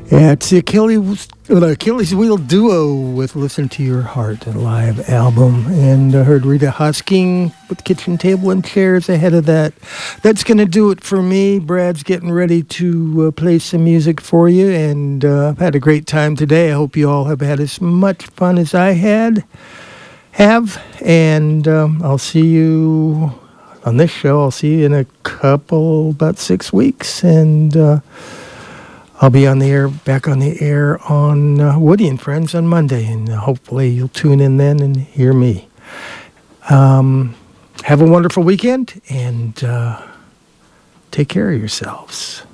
Yeah, it's the Achilles Wheel Duo with Listen to Your Heart, a live album. And I heard Rita Hosking with Kitchen Table and Chairs ahead of that. That's going to do it for me. Brad's getting ready to play some music for you. And I've had a great time today. I hope you all have had as much fun as I have. And I'll see you on this show. I'll see you in about 6 weeks. And I'll be back on the air on Woody and Friends on Monday, and hopefully you'll tune in then and hear me. Have a wonderful weekend, and take care of yourselves.